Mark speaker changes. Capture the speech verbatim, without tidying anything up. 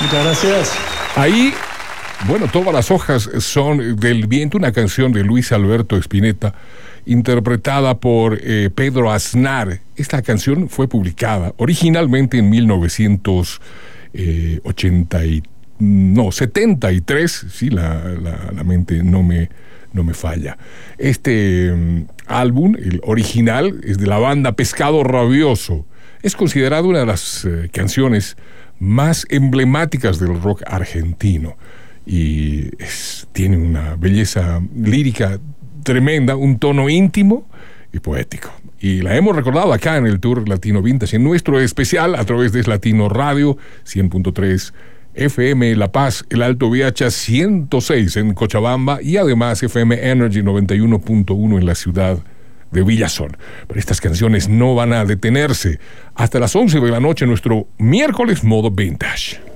Speaker 1: Muchas gracias.
Speaker 2: Ahí, bueno, todas las hojas son del viento, una canción de Luis Alberto Spinetta, interpretada por eh, Pedro Aznar. Esta canción fue publicada originalmente en mil novecientos ochenta y, no, setenta y tres, sí, la, la, la mente no me, no me falla. Este um, álbum, el original, es de la banda Pescado Rabioso. Es considerado una de las eh, canciones más emblemáticas del rock argentino y es, tiene una belleza lírica tremenda, un tono íntimo y poético. Y la hemos recordado acá en el Tour Latino Vintage, en nuestro especial a través de Latino Radio cien punto tres F M La Paz, el Alto Viacha ciento seis en Cochabamba y además F M Energy noventa y uno punto uno en la ciudad de Villazón. Pero estas canciones no van a detenerse hasta las once de la noche, nuestro miércoles modo Vintage.